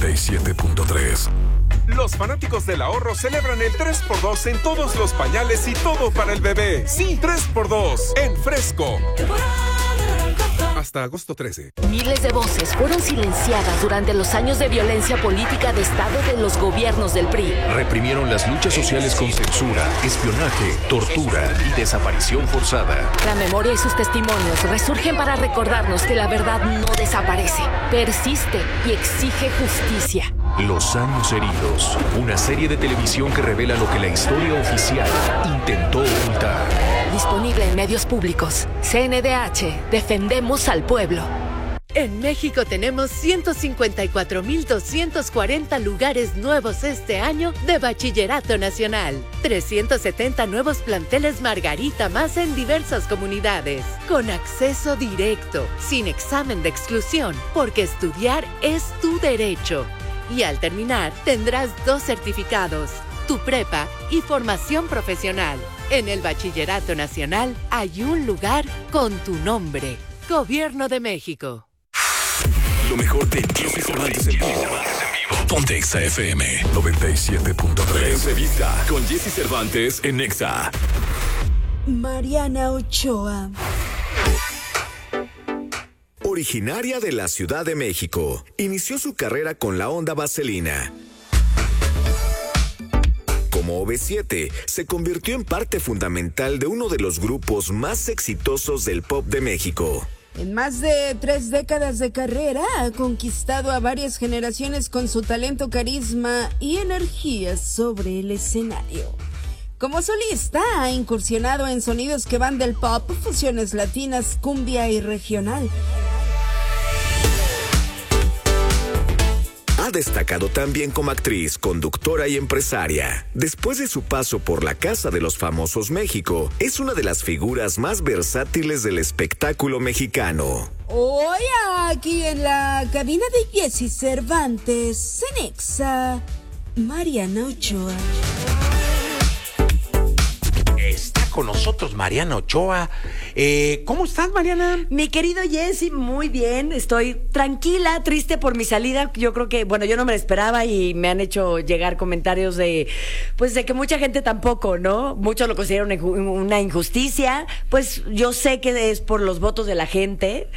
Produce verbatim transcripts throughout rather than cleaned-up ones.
noventa y siete punto tres. Los fanáticos del ahorro celebran el tres por dos en todos los pañales y todo para el bebé. Sí, tres por dos en Fresco. Hasta agosto trece. Miles de voces fueron silenciadas durante los años de violencia política de Estado de los gobiernos del P R I. Reprimieron las luchas sociales con censura, espionaje, tortura y desaparición forzada. La memoria y sus testimonios resurgen para recordarnos que la verdad no desaparece, persiste y exige justicia. Los años heridos, una serie de televisión que revela lo que la historia oficial intentó ocultar. Disponible en medios públicos. C N D H, defendemos al pueblo. En México tenemos ciento cincuenta y cuatro mil doscientos cuarenta lugares nuevos este año de Bachillerato Nacional. trescientos setenta nuevos planteles Margarita más en diversas comunidades. Con acceso directo, sin examen de exclusión, porque estudiar es tu derecho. Y al terminar, tendrás dos certificados, tu prepa y formación profesional. En el Bachillerato Nacional hay un lugar con tu nombre. Gobierno de México. Lo mejor de Jessy Cervantes en vivo. Ponte Exa F M noventa y siete punto tres. Entrevista con Jessy Cervantes en Exa. Mariana Ochoa. Originaria de la Ciudad de México, inició su carrera con la onda vaselina. Como O V siete, se convirtió en parte fundamental de uno de los grupos más exitosos del pop de México. En más de tres décadas de carrera, ha conquistado a varias generaciones con su talento, carisma y energía sobre el escenario. Como solista, ha incursionado en sonidos que van del pop, fusiones latinas, cumbia y regional. Ha destacado también como actriz, conductora y empresaria. Después de su paso por la Casa de los Famosos México, es una de las figuras más versátiles del espectáculo mexicano. Hoy aquí en la cabina de Jessy Cervantes, en Exa, Mariana Ochoa. Está con nosotros Mariana Ochoa. Eh, ¿Cómo estás, Mariana? Mi querido Jessy, muy bien. Estoy tranquila, triste por mi salida. Yo creo que, bueno, yo no me la esperaba y me han hecho llegar comentarios de, pues, de que mucha gente tampoco, ¿no? Muchos lo consideran una injusticia. Pues yo sé que es por los votos de la gente.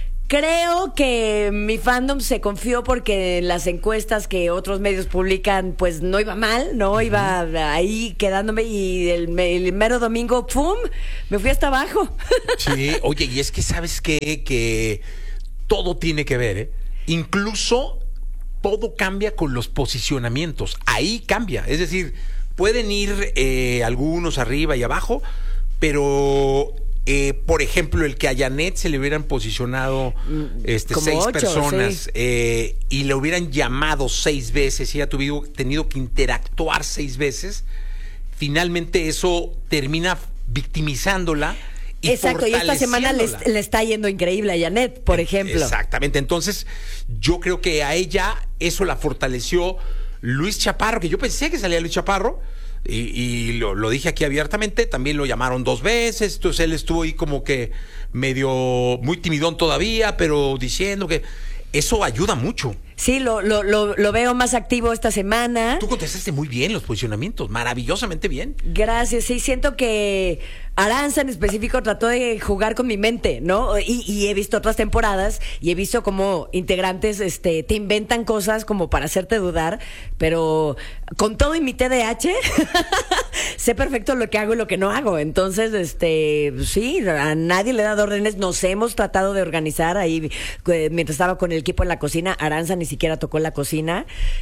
Creo que mi fandom se confió porque en las encuestas que otros medios publican, pues no iba mal, ¿no? Iba ahí quedándome y el, el mero domingo, ¡pum!, me fui hasta abajo. Sí, oye, y es que sabes qué? Que todo tiene que ver, ¿eh? Incluso todo cambia con los posicionamientos. Ahí cambia. Es decir, pueden ir eh, algunos arriba y abajo, pero... Eh, por ejemplo, el que a Janet se le hubieran posicionado este, Como seis ocho, personas sí. eh, y le hubieran llamado seis veces y ella tuvido, tenido que interactuar seis veces, finalmente eso termina victimizándola. Y exacto, y esta semana le, le está yendo increíble a Janet, por ejemplo. Exactamente, entonces yo creo que a ella eso la fortaleció Luis Chaparro, que yo pensé que salía Luis Chaparro. Y, y lo, lo dije aquí abiertamente, también lo llamaron dos veces, entonces él estuvo ahí como que medio, muy timidón todavía, pero diciendo que eso ayuda mucho. Sí, lo, lo, lo, lo veo más activo esta semana. Tú contestaste muy bien los posicionamientos, maravillosamente bien. Gracias, sí, siento que Aranza en específico trató de jugar con mi mente, ¿no? Y, y he visto otras temporadas y he visto como integrantes este, te inventan cosas como para hacerte dudar, pero con todo y mi T D A H sé perfecto lo que hago y lo que no hago. Entonces, este, sí, a nadie le he dado órdenes. Nos hemos tratado de organizar ahí eh, mientras estaba con el equipo en la cocina. Aranza ni siquiera tocó la cocina,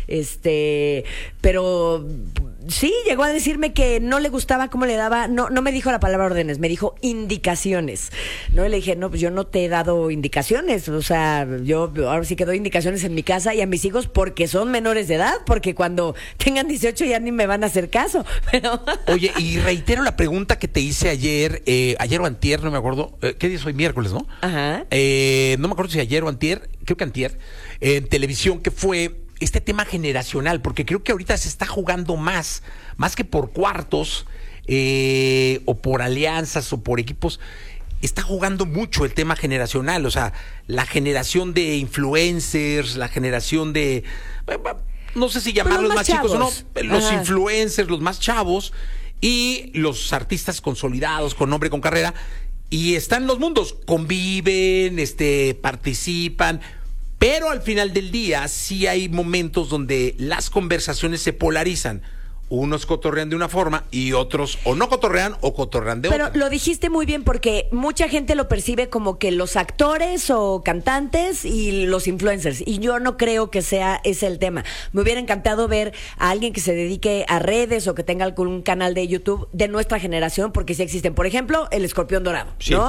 este, pero sí, llegó a decirme que no le gustaba cómo le daba, no, no me dijo la palabra órdenes, me dijo indicaciones, ¿no? Y le dije, no, pues yo no te he dado indicaciones, o sea, yo ahora sí que doy indicaciones en mi casa y a mis hijos porque son menores de edad, porque cuando tengan dieciocho ya ni me van a hacer caso, pero... Oye, y reitero la pregunta que te hice ayer, eh, ayer o antier, no me acuerdo, eh, ¿qué día es hoy? Miércoles, ¿no? Ajá. Eh, no me acuerdo si ayer o antier, creo que antier, eh, en televisión, que fue este tema generacional, porque creo que ahorita se está jugando más, más que por cuartos, eh, o por alianzas, o por equipos, está jugando mucho el tema generacional, o sea, la generación de influencers, la generación de, no sé si llamarlos más, más chicos o no, los Ajá. influencers, los más chavos, y los artistas consolidados, con nombre, con carrera, y están los mundos, conviven, este, participan, pero al final del día sí hay momentos donde las conversaciones se polarizan. Unos cotorrean de una forma y otros o no cotorrean o cotorrean de Pero otra. Pero lo dijiste muy bien, porque mucha gente lo percibe como que los actores o cantantes y los influencers, y yo no creo que sea ese el tema. Me hubiera encantado ver a alguien que se dedique a redes o que tenga algún canal de YouTube de nuestra generación, porque sí existen. Por ejemplo, el Escorpión Dorado, sí. ¿no?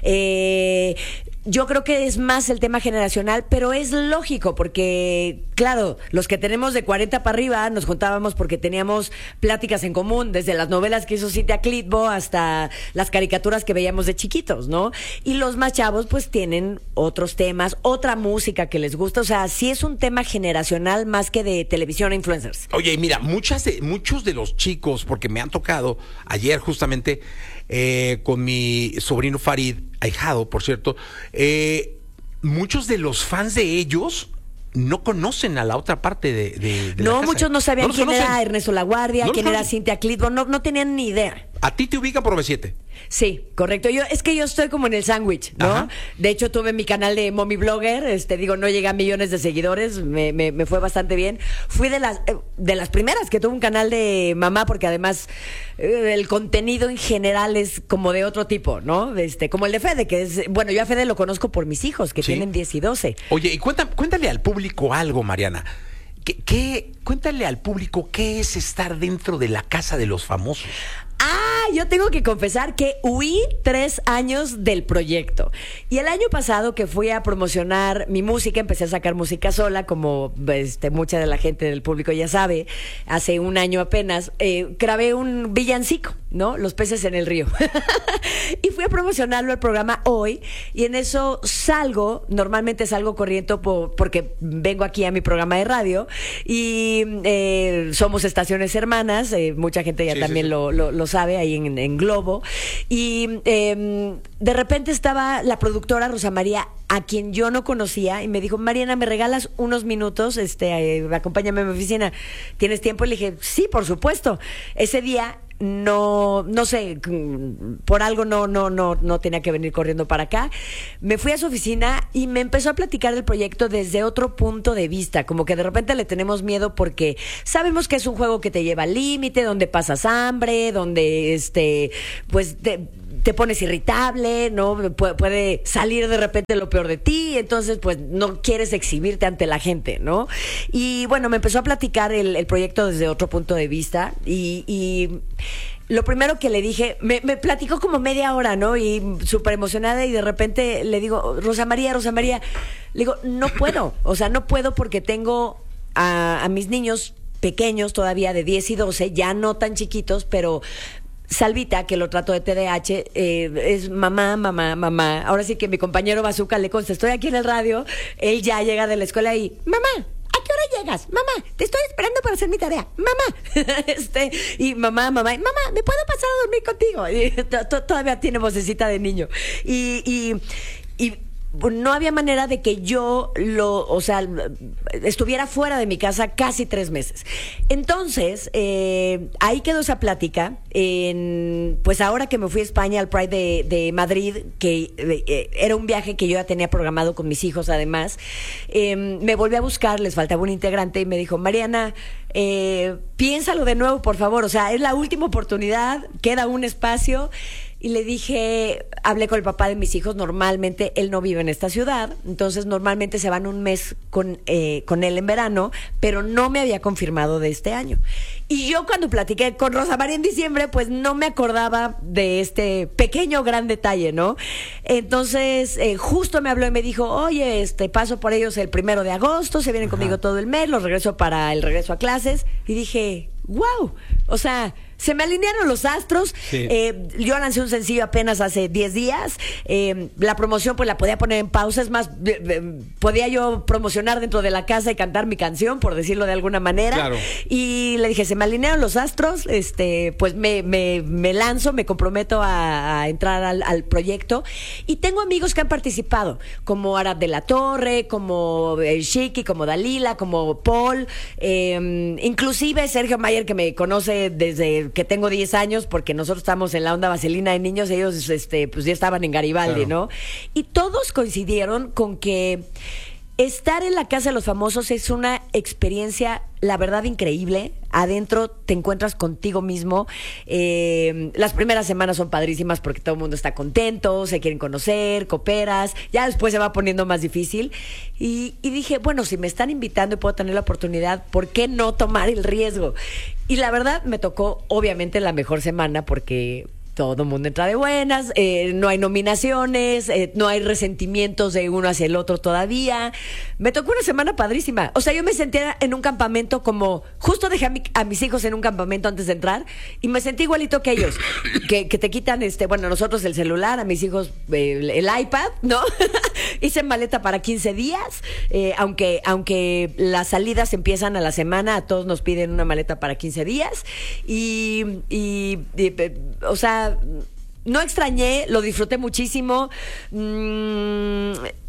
Eh... Yo creo que es más el tema generacional, pero es lógico porque, claro, los que tenemos de cuarenta para arriba nos juntábamos porque teníamos pláticas en común, desde las novelas que hizo Cintia Clitbo hasta las caricaturas que veíamos de chiquitos, ¿no? Y los más chavos pues tienen otros temas, otra música que les gusta, o sea, sí es un tema generacional más que de televisión e influencers. Oye, mira, muchas de, muchos de los chicos, porque me han tocado ayer justamente... Eh, con mi sobrino Farid, ahijado, por cierto, eh, muchos de los fans de ellos no conocen a la otra parte de, de, de no, la casa. Muchos no sabían no quién conocen. Era Ernesto Laguardia, no quién era Cintia Clitbo, no, no tenían ni idea. A ti te ubican por B siete. Sí, correcto. Yo es que yo estoy como en el sándwich, ¿no? Ajá. De hecho, tuve mi canal de Mommy Blogger, este, digo, no llegué a millones de seguidores, me, me, me fue bastante bien. Fui de las de las primeras que tuvo un canal de mamá, porque además eh, el contenido en general es como de otro tipo, ¿no? Este, como el de Fede, que es, bueno, yo a Fede lo conozco por mis hijos, que ¿sí? tienen diez y doce. Oye, y cuenta, cuéntale al público algo, Mariana. ¿Qué, qué, cuéntale al público qué es estar dentro de la casa de los famosos. Ah, yo tengo que confesar que huí tres años del proyecto. Y el año pasado que fui a promocionar mi música, empecé a sacar música sola, como este, mucha de la gente del público ya sabe, hace un año apenas, eh, grabé un villancico, ¿no? Los peces en el río. Y fui a promocionarlo al programa hoy, y en eso salgo, normalmente salgo corriendo por, porque vengo aquí a mi programa de radio, y eh, somos estaciones hermanas, eh, mucha gente ya sí, también sí, sí. Lo, lo, lo sabe ahí en, en Globo, y eh, de repente estaba la productora Rosa María, a quien yo no conocía, y me dijo: Mariana, ¿me regalas unos minutos? Este, eh, acompáñame a mi oficina, ¿tienes tiempo? Y le dije: sí, por supuesto. Ese día no, no sé, por algo no, no, no, no tenía que venir corriendo para acá. Me fui a su oficina y me empezó a platicar del proyecto desde otro punto de vista, como que de repente le tenemos miedo porque sabemos que es un juego que te lleva al límite, donde pasas hambre, donde este, pues te, te pones irritable, ¿no? Pu- puede salir de repente lo peor de ti, entonces pues no quieres exhibirte ante la gente, ¿no? Y bueno, me empezó a platicar el, el proyecto desde otro punto de vista, y, y lo primero que le dije, me, me platicó como media hora, ¿no? Y súper emocionada, y de repente le digo: Rosa María, Rosa María, le digo, no puedo, o sea, no puedo porque tengo a, a mis niños pequeños todavía de diez y doce, ya no tan chiquitos, pero Salvita, que lo trato de T D A H, eh, es mamá, mamá, mamá. Ahora sí que mi compañero Bazooka le consta, estoy aquí en el radio, él ya llega de la escuela y: mamá, ¿a qué hora llegas? Mamá, te estoy esperando para hacer mi tarea. Mamá. este, y mamá, mamá, mamá, ¿me puedo pasar a dormir contigo? Y t- t- todavía tiene vocecita de niño. Y, y, y no había manera de que yo lo, o sea, estuviera fuera de mi casa casi tres meses. Entonces, eh, ahí quedó esa plática. En, pues ahora que me fui a España al Pride de, de Madrid, que eh, era un viaje que yo ya tenía programado con mis hijos además, eh, me volví a buscar, les faltaba un integrante y me dijo: Mariana, eh, piénsalo de nuevo, por favor, o sea, es la última oportunidad, queda un espacio. Y le dije, hablé con el papá de mis hijos, normalmente él no vive en esta ciudad, entonces normalmente se van un mes con, eh, con él en verano, pero no me había confirmado de este año. Y yo cuando platiqué con Rosa María en diciembre, pues no me acordaba de este pequeño gran detalle, ¿no? Entonces, eh, justo me habló y me dijo: oye, este paso por ellos el primero de agosto, se vienen Ajá. conmigo todo el mes, los regreso para el regreso a clases. Y dije: wow, o sea, Se me alinearon los astros. Sí. Eh, yo lancé un sencillo apenas hace diez días. Eh, la promoción pues la podía poner en pausa. Es más, eh, eh, podía yo promocionar dentro de la casa y cantar mi canción, por decirlo de alguna manera. Claro. Y le dije, se me alinearon los astros, este, pues me, me, me lanzo, me comprometo a, a entrar al, al proyecto. Y tengo amigos que han participado, como Arad de la Torre, como eh, Shiki, como Dalila, como Paul, eh, inclusive Sergio Mayer, que me conoce desde que tengo diez años, porque nosotros estamos en la onda vaselina de niños, ellos este, pues ya estaban en Garibaldi, Claro. ¿no? Y todos coincidieron con que estar en la Casa de los Famosos es una experiencia, la verdad, increíble. Adentro te encuentras contigo mismo. Eh, las primeras semanas son padrísimas porque todo el mundo está contento, se quieren conocer, cooperas. Ya después se va poniendo más difícil. Y, y dije, bueno, si me están invitando y puedo tener la oportunidad, ¿por qué no tomar el riesgo? Y la verdad me tocó, obviamente, la mejor semana porque todo el mundo entra de buenas, eh, no hay nominaciones, eh, no hay resentimientos de uno hacia el otro todavía. Me tocó una semana padrísima. O sea, yo me sentía en un campamento como... Justo dejé a, mi, a mis hijos en un campamento antes de entrar y me sentí igualito que ellos. Que, que te quitan, este bueno, nosotros el celular, a mis hijos eh, el, el iPad, ¿no? Hice maleta para quince días, eh, aunque, aunque las salidas empiezan a la semana, a todos nos piden una maleta para quince días. Y, y, y o sea... No extrañé, lo disfruté muchísimo. Mm,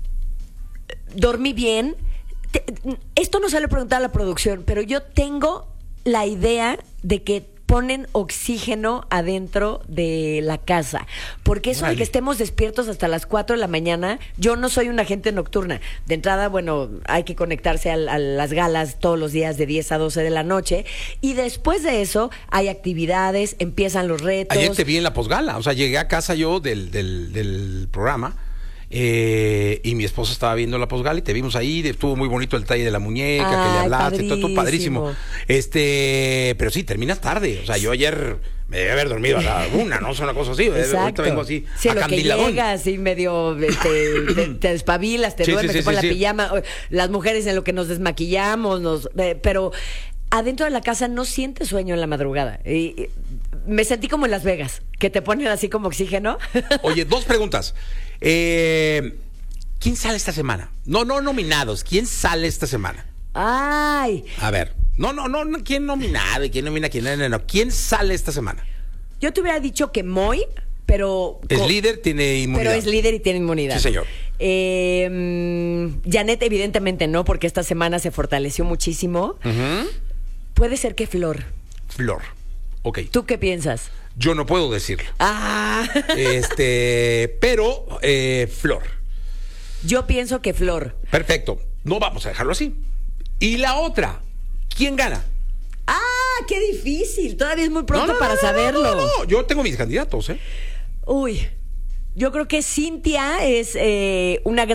dormí bien. Te, esto no se lo he preguntado a la producción, pero yo tengo la idea de que ponen oxígeno adentro de la casa. Porque eso Vale. de que estemos despiertos hasta las cuatro de la mañana, yo no soy una gente nocturna. De entrada, bueno, hay que conectarse a, a las galas todos los días de diez a doce de la noche. Y después de eso, hay actividades, empiezan los retos. Ayer te vi en la posgala, o sea, llegué a casa yo del, del, del programa eh, y mi esposa estaba viendo la posgala y te vimos ahí, estuvo muy bonito el detalle de la muñeca, Ay, que le hablaste, todo, todo padrísimo. padrísimo. Este, pero sí, terminas tarde, o sea, yo ayer me debe haber dormido a la una, no es una cosa así, Exacto. ahorita vengo así, sí, lo que acandiladón. llegas y medio este, te, te despabilas, te Sí, duermes, sí, te sí, pones sí, la sí. pijama, las mujeres en lo que nos desmaquillamos, nos, eh, pero adentro de la casa no sientes sueño en la madrugada. Y, y me sentí como en Las Vegas, que te ponen así como oxígeno. Oye, dos preguntas. Eh, ¿Quién sale esta semana? No, no nominados. ¿Quién sale esta semana? Ay, A ver. No, no, no. no, ¿Quién nominado y quién nomina a quién? No, no, no. ¿Quién sale esta semana? yo te hubiera dicho que Moy, pero... Es co- líder, tiene inmunidad. Pero es líder y tiene inmunidad. Sí, señor. Eh, mm, Janet, evidentemente no, porque esta semana se fortaleció muchísimo. Ujú. Puede ser que Flor. Flor. Ok. ¿Tú qué piensas? Yo no puedo decirlo. Ah, Este, pero eh, Flor. yo pienso que Flor. Perfecto. No vamos a dejarlo así. Y la otra, ¿quién gana? Ah, qué difícil. Todavía es muy pronto No, no, para no, no, saberlo. no, no, no. Yo tengo mis candidatos, ¿eh? Uy, yo creo que Cintia es eh, una gran